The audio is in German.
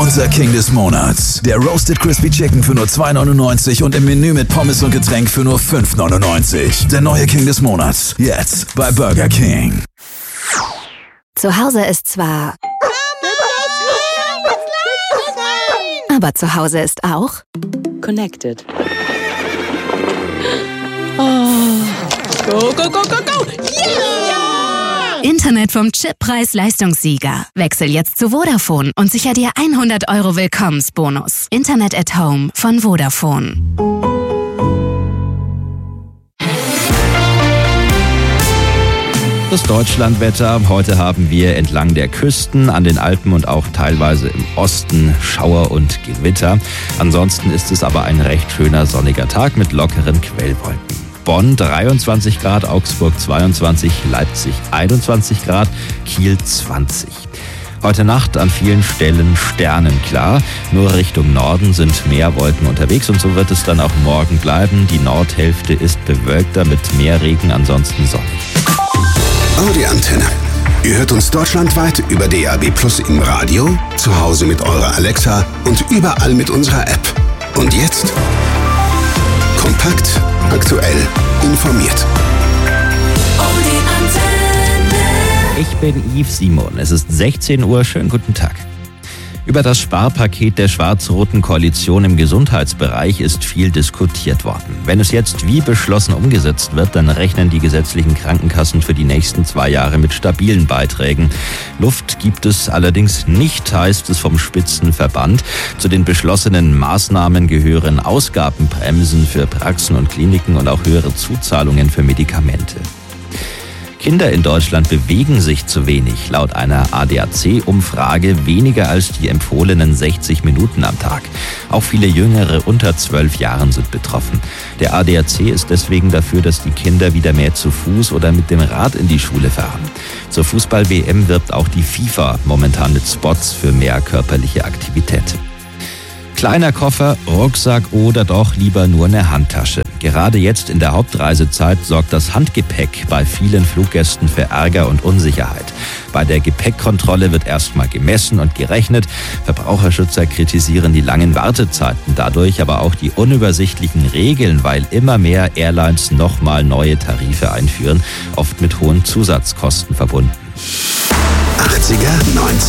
Unser King des Monats. Der Roasted Crispy Chicken für nur 2,99 und im Menü mit Pommes und Getränk für nur 5,99. Der neue King des Monats. Jetzt bei Burger King. Zu Hause ist zwar... Aber zu Hause ist auch... Connected. Oh. Go, go, go, go, go! Yeah! Internet vom Chip-Preis-Leistungssieger. Wechsel jetzt zu Vodafone und sicher dir 100 € Willkommensbonus. Internet at Home von Vodafone. Das Deutschlandwetter. Heute haben wir entlang der Küsten, an den Alpen und auch teilweise im Osten Schauer und Gewitter. Ansonsten ist es aber ein recht schöner sonniger Tag mit lockeren Quellwolken. Bonn 23 Grad, Augsburg 22, Leipzig 21 Grad, Kiel 20. Heute Nacht an vielen Stellen sternenklar. Nur Richtung Norden sind mehr Wolken unterwegs und so wird es dann auch morgen bleiben. Die Nordhälfte ist bewölkter mit mehr Regen, ansonsten sonnig. Audi Antenne. Ihr hört uns deutschlandweit über DAB+ im Radio, zu Hause mit eurer Alexa und überall mit unserer App. Und jetzt? Kompakt, aktuell, informiert. Audi Antenne. Ich bin Yves Simon. Es ist 16 Uhr. Schönen guten Tag. Über das Sparpaket der schwarz-roten Koalition im Gesundheitsbereich ist viel diskutiert worden. Wenn es jetzt wie beschlossen umgesetzt wird, dann rechnen die gesetzlichen Krankenkassen für die nächsten 2 Jahre mit stabilen Beiträgen. Luft gibt es allerdings nicht, heißt es vom Spitzenverband. Zu den beschlossenen Maßnahmen gehören Ausgabenbremsen für Praxen und Kliniken und auch höhere Zuzahlungen für Medikamente. Kinder in Deutschland bewegen sich zu wenig. Laut einer ADAC-Umfrage weniger als die empfohlenen 60 Minuten am Tag. Auch viele Jüngere unter 12 Jahren sind betroffen. Der ADAC ist deswegen dafür, dass die Kinder wieder mehr zu Fuß oder mit dem Rad in die Schule fahren. Zur Fußball-WM wirbt auch die FIFA momentan mit Spots für mehr körperliche Aktivität. Kleiner Koffer, Rucksack oder doch lieber nur eine Handtasche. Gerade jetzt in der Hauptreisezeit sorgt das Handgepäck bei vielen Fluggästen für Ärger und Unsicherheit. Bei der Gepäckkontrolle wird erstmal gemessen und gerechnet. Verbraucherschützer kritisieren die langen Wartezeiten, dadurch aber auch die unübersichtlichen Regeln, weil immer mehr Airlines nochmal neue Tarife einführen, oft mit hohen Zusatzkosten verbunden. 80er,